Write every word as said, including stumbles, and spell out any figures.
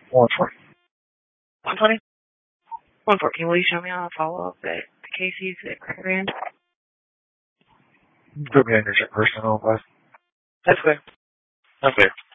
one twenty. one twenty? one fourteen. Will you show me on a follow-up at the Casey's at Gregory End? Put me on your personal bus. That's good. Okay.